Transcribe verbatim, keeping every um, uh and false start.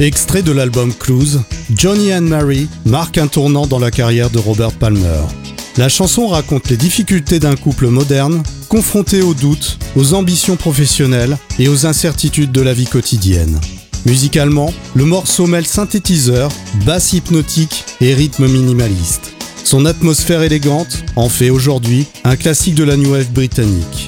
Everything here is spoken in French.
Extrait de l'album Clues, Johnny and Mary marque un tournant dans la carrière de Robert Palmer. La chanson raconte les difficultés d'un couple moderne, confronté aux doutes, aux ambitions professionnelles et aux incertitudes de la vie quotidienne. Musicalement, le morceau mêle synthétiseur, basse hypnotique et rythme minimaliste. Son atmosphère élégante en fait aujourd'hui un classique de la New Wave britannique.